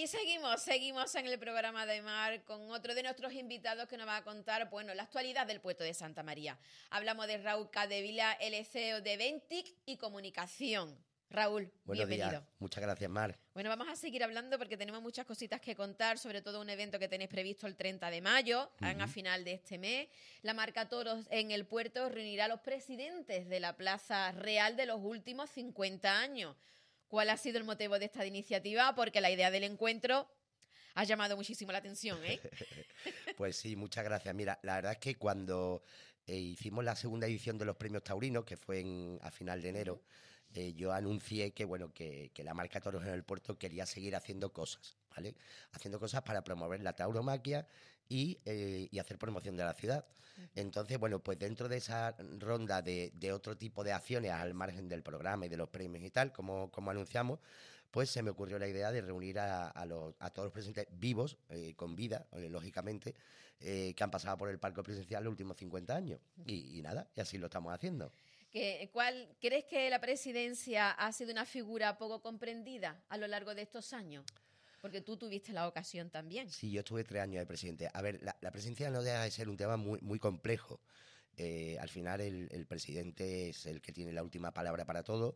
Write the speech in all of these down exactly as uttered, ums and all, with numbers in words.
Y seguimos, seguimos en el programa de Mar con otro de nuestros invitados que nos va a contar, bueno, la actualidad del puerto de Santa María. Hablamos de Raúl Capdevila, el C E O de Ventic y Comunicación. Raúl, Buenos bienvenido. días. Muchas gracias, Mar. Bueno, vamos a seguir hablando porque tenemos muchas cositas que contar, sobre todo un evento que tenéis previsto el treinta de mayo, uh-huh. a final de este mes. La marca Toros en el puerto reunirá a los presidentes de la Plaza Real de los últimos cincuenta años. ¿Cuál ha sido el motivo de esta iniciativa? Porque la idea del encuentro ha llamado muchísimo la atención, ¿eh? Pues sí, muchas gracias. Mira, la verdad es que cuando eh, hicimos la segunda edición de los premios taurinos, que fue en, a final de enero, uh-huh. Eh, yo anuncié que bueno que, que la marca Toros en el puerto quería seguir haciendo cosas, ¿vale? Haciendo cosas para promover la tauromaquia y, eh, y hacer promoción de la ciudad. Uh-huh. Entonces, bueno, pues dentro de esa ronda de, de otro tipo de acciones al margen del programa y de los premios y tal, como, como anunciamos, pues se me ocurrió la idea de reunir a, a, los, a todos los presentes vivos, eh, con vida, eh, lógicamente, eh, que han pasado por el palco presidencial los últimos cincuenta años. Uh-huh. Y, y nada, y así lo estamos haciendo. ¿Cuál, ¿Crees que la presidencia ha sido una figura poco comprendida a lo largo de estos años? Porque tú tuviste la ocasión también. Sí, yo estuve tres años de presidente. A ver, la, la presidencia no deja de ser un tema muy, muy complejo. Eh, al final el, el presidente es el que tiene la última palabra para todo.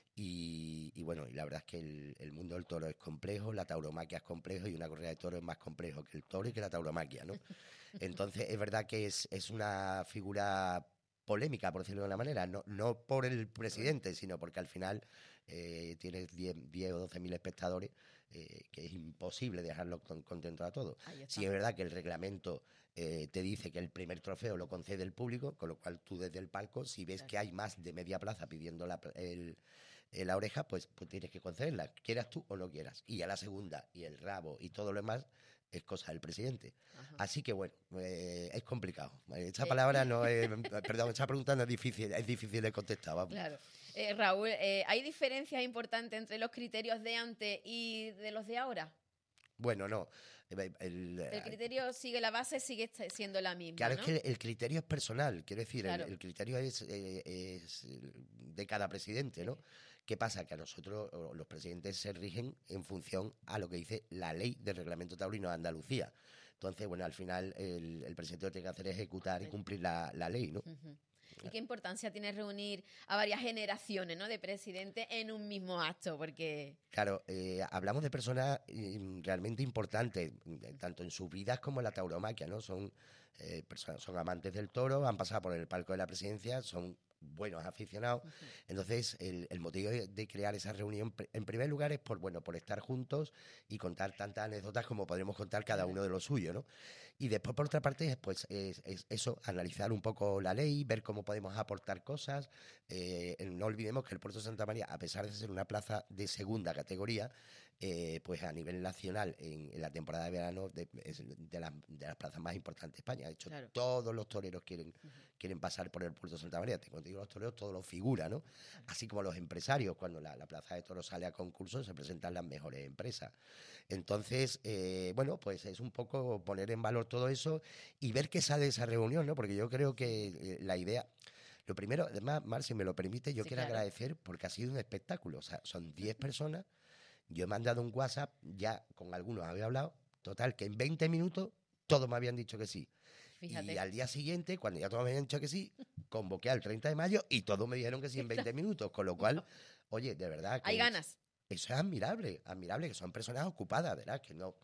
Y, y bueno, y la verdad es que el, el mundo del toro es complejo, la tauromaquia es complejo y una corrida de toro es más complejo que el toro y que la tauromaquia, ¿no? Entonces es verdad que es, es una figura polémica, por decirlo de una manera, no, no por el presidente, sino porque al final eh, tienes diez o doce mil espectadores, eh, que es imposible dejarlos con, contentos a todos. Sí es verdad que el reglamento eh, te dice que el primer trofeo lo concede el público, con lo cual tú desde el palco, si ves claro. que hay más de media plaza pidiendo la, el, el, la oreja, pues, pues tienes que concederla, quieras tú o no quieras. Y ya la segunda, y el rabo, y todo lo demás, es cosa del presidente. Ajá. Así que bueno, eh, es complicado. Esta palabra no es, perdón, esta pregunta no es difícil, es difícil de contestar. Vamos. Claro. Eh, Raúl, eh, ¿hay diferencias importantes entre los criterios de antes y de los de ahora? Bueno, no. El, el, el criterio sigue, la base sigue siendo la misma, Claro, ¿no? es que el criterio es personal, quiero decir, claro. el, el criterio es, eh, es de cada presidente, ¿no? ¿Qué pasa? Que a nosotros los presidentes se rigen en función a lo que dice la ley del reglamento taurino de Andalucía. Entonces, bueno, al final el, el presidente lo que tiene que hacer es ejecutar y cumplir la, la ley, ¿no? Uh-huh. ¿Y qué importancia tiene reunir a varias generaciones, ¿no?, de presidentes en un mismo acto? Porque claro, eh, hablamos de personas eh, realmente importantes, tanto en sus vidas como en la tauromaquia, ¿no? Son eh, personas, son amantes del toro, han pasado por el palco de la presidencia, son buenos aficionados. Uh-huh. Entonces, el, el motivo de, de crear esa reunión, en primer lugar, es por bueno por estar juntos y contar tantas anécdotas como podremos contar cada uno de los suyos, ¿no? Y después, por otra parte, pues es, es eso, analizar un poco la ley, ver cómo podemos aportar cosas. Eh, no olvidemos que el Puerto de Santa María, a pesar de ser una plaza de segunda categoría, eh, pues a nivel nacional, en, en la temporada de verano, de, es de, las, de las plazas más importantes de España. De hecho, claro. todos los toreros quieren, uh-huh. quieren pasar por el Puerto de Santa María. Cuando digo los toreros, todos los figuran, ¿no? Uh-huh. Así como los empresarios, cuando la, la plaza de toros sale a concurso, se presentan las mejores empresas. Entonces, eh, bueno, pues es un poco poner en valor todo eso y ver qué sale de esa reunión, ¿no? Porque yo creo que eh, la idea... Lo primero, además, Mar, si me lo permite, yo sí, quiero claro. agradecer porque ha sido un espectáculo. O sea, son diez personas. Yo he mandado un WhatsApp, ya con algunos había hablado, total, que en veinte minutos todos me habían dicho que sí. Fíjate. Y al día siguiente, cuando ya todos me habían dicho que sí, convoqué al treinta de mayo y todos me dijeron que sí en veinte minutos. Con lo cual, oye, de verdad que... Hay ganas. Eso es admirable, admirable, que son personas ocupadas, ¿verdad? Que no...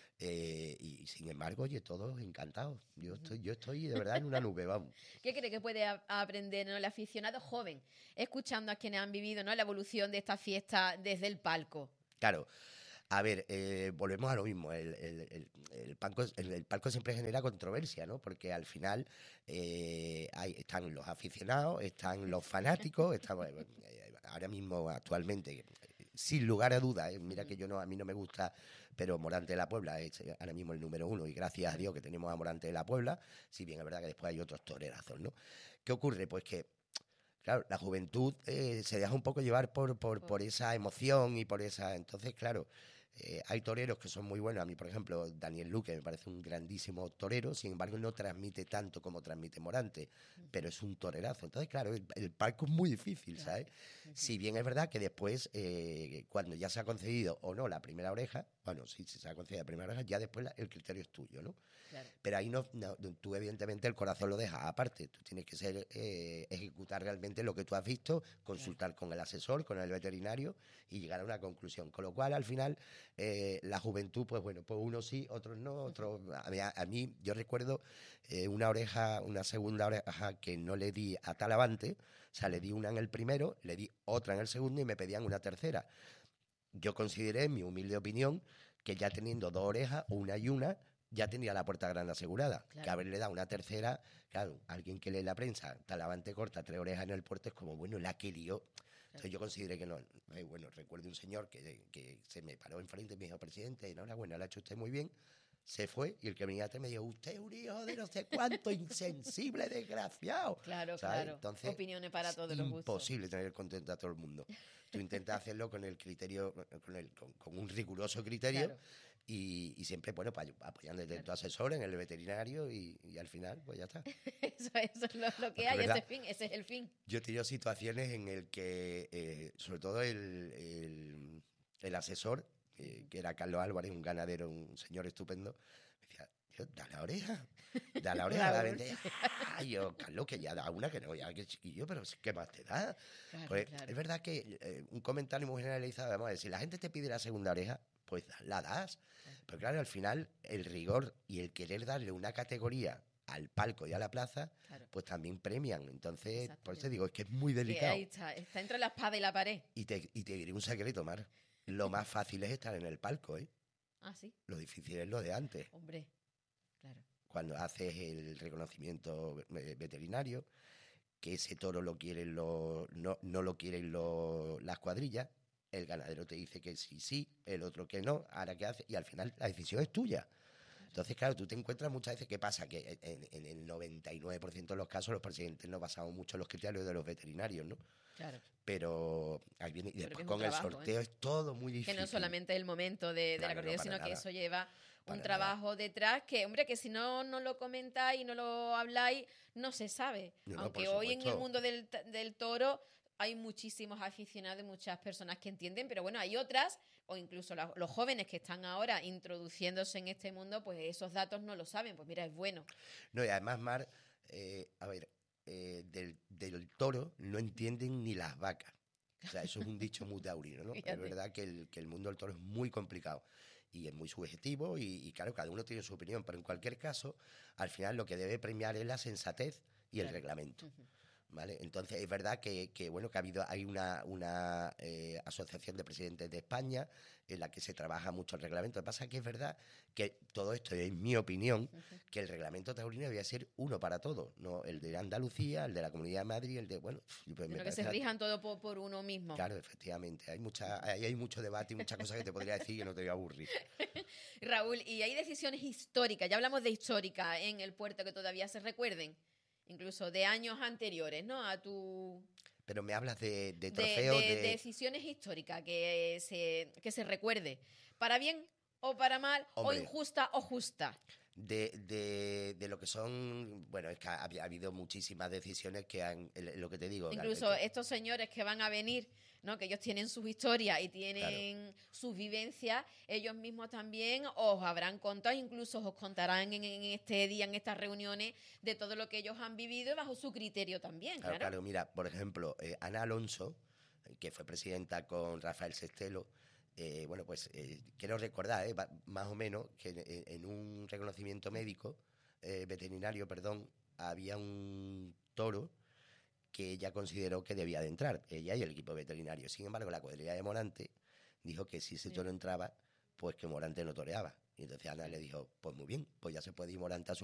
Eh, y sin embargo, oye, todos encantados. Yo estoy, yo estoy de verdad en una nube, vamos. ¿Qué cree que puede a- aprender, ¿no?, el aficionado joven, escuchando a quienes han vivido, ¿no?, la evolución de esta fiesta desde el palco? Claro. A ver, eh, volvemos a lo mismo. El, el, el, el, palco, el, el palco siempre genera controversia, ¿no? Porque al final eh, hay, están los aficionados, están los fanáticos, están, eh, ahora mismo, actualmente, sin lugar a dudas, eh, mira que yo no, a mí no me gusta, pero Morante de la Puebla es ahora mismo el número uno y gracias a Dios que tenemos a Morante de la Puebla, si bien es verdad que después hay otros torerazos, ¿no? ¿Qué ocurre? Pues que claro, la juventud eh, se deja un poco llevar por, por, por esa emoción y por esa... Entonces, claro, Eh, hay toreros que son muy buenos. A mí, por ejemplo, Daniel Luque me parece un grandísimo torero, sin embargo no transmite tanto como transmite Morante, uh-huh. pero es un torerazo. Entonces, claro, el, el palco es muy difícil, claro. ¿sabes? Uh-huh. Si bien es verdad que después, eh, cuando ya se ha concedido o no la primera oreja, bueno, sí, si se ha concedido la primera oreja, ya después la, el criterio es tuyo, ¿no? Claro. Pero ahí no, no, tú evidentemente el corazón lo dejas aparte. Tú tienes que ser eh, ejecutar realmente lo que tú has visto, consultar claro. con el asesor, con el veterinario y llegar a una conclusión. Con lo cual, al final, eh, la juventud, pues bueno, pues unos sí, otros no, otros... A mí, a mí yo recuerdo eh, una oreja, una segunda oreja que no le di a Talavante, o sea, le di una en el primero, le di otra en el segundo y me pedían una tercera. Yo consideré, en mi humilde opinión, que ya teniendo dos orejas, una y una, ya tenía la puerta grande asegurada. Claro. Que haberle dado una tercera, claro, alguien que lee la prensa, Talavante corta tres orejas en el puerto, es como, bueno, la que lió. Entonces yo consideré que no. Eh, bueno, recuerdo un señor que, que se me paró enfrente y me dijo, presidente, enhorabuena, lo ha hecho usted muy bien. Se fue y el que venía atrás me dijo, usted es un hijo de no sé cuánto, insensible, desgraciado. Claro, ¿sabes? claro. Entonces, opiniones para todos los gustos. Imposible tener contento a todo el mundo. Tú intentas hacerlo con el criterio, con, el, con, con un riguroso criterio. Claro. Y, y siempre, bueno, pues, apoyando desde claro. tu asesor en el veterinario y, y al final, pues ya está. eso, eso es lo, lo que Porque hay, verdad, ese, fin, ese es el fin. Yo he tenido situaciones en el que, eh, sobre todo el, el, el asesor, eh, que era Carlos Álvarez, un ganadero, un señor estupendo, me decía, da la oreja, da la oreja, la vende. Ay, yo, Carlos, que ya da una, que no, ya que chiquillo, pero ¿qué más te da? Claro, pues claro. Es verdad que eh, un comentario muy generalizado, vamos a decir, si la gente te pide la segunda oreja, pues la das. Claro. Pero claro, al final, el rigor y el querer darle una categoría al palco y a la plaza, claro. pues también premian. Entonces, por eso digo, es que es muy delicado. Ahí está, está entre la espada y la pared. Y te, y te diré un secreto, Mar. Lo más fácil es estar en el palco, ¿eh? Ah, sí. Lo difícil es lo de antes. Hombre, claro. Cuando haces el reconocimiento veterinario, que ese toro lo quieren los, no, no lo quieren los, las cuadrillas, el ganadero te dice que sí, sí, el otro que no, ahora qué hace, y al final la decisión es tuya. Entonces, claro, tú te encuentras muchas veces, ¿qué pasa? Que en, en el noventa y nueve por ciento de los casos los presidentes no basamos mucho en los criterios de los veterinarios, ¿no? Claro. Pero ahí viene, y después con trabajo, el sorteo ¿eh? Es todo muy difícil. Que no solamente es el momento de, de no, la corrida, no, sino nada. Que eso lleva un trabajo nada. Detrás que, hombre, que si no, no lo comentáis y no lo habláis, no se sabe. No, Aunque no, hoy en el mundo del, del toro hay muchísimos aficionados y muchas personas que entienden, pero bueno, hay otras, o incluso la, los jóvenes que están ahora introduciéndose en este mundo, pues esos datos no lo saben. Pues mira, es bueno. No, y además, Mar, eh, a ver, eh, del, del toro no entienden ni las vacas. O sea, eso es un dicho muy taurino, ¿no? Es verdad que el, que el mundo del toro es muy complicado y es muy subjetivo y, y, claro, cada uno tiene su opinión, pero en cualquier caso, al final lo que debe premiar es la sensatez y claro. el reglamento. Uh-huh. ¿Vale? Entonces es verdad que, que bueno que ha habido hay una, una eh, asociación de presidentes de España en la que se trabaja mucho el reglamento. Lo que pasa es que es verdad que todo esto es mi opinión, uh-huh. que el reglamento taurino debía ser uno para todos, no el de Andalucía, el de la Comunidad de Madrid, el de bueno, pues me que se rijan todo por, por uno mismo. Claro, efectivamente, hay mucha hay, hay mucho debate y muchas cosas que te podría decir que no te voy a aburrir. Raúl, y hay decisiones históricas, ya hablamos de histórica en el puerto que todavía se recuerden. Incluso de años anteriores, ¿no? A tu... Pero me hablas de, de trofeos, de, de, de... de decisiones históricas que se, que se recuerde. ¿Para bien o para mal? Hombre, o injusta o justa. De, de, de lo que son... Bueno, es que ha, ha habido muchísimas decisiones que han... Lo que te digo... Incluso que, estos señores que van a venir, ¿no? Que ellos tienen sus historias y tienen claro. sus vivencias, ellos mismos también os habrán contado, incluso os contarán en, en este día, en estas reuniones, de todo lo que ellos han vivido bajo su criterio también. Claro, claro, claro. Mira, por ejemplo, eh, Ana Alonso, que fue presidenta con Rafael Sestelo, eh, bueno, pues eh, quiero recordar, eh, más o menos, que en, en un reconocimiento médico, eh, veterinario, perdón, había un toro que ella consideró que debía de entrar, ella y el equipo veterinario. Sin embargo, la cuadrilla de Morante dijo que si ese toro entraba, pues que Morante no toreaba. Y entonces Ana le dijo, pues muy bien, pues ya se puede ir Morante a su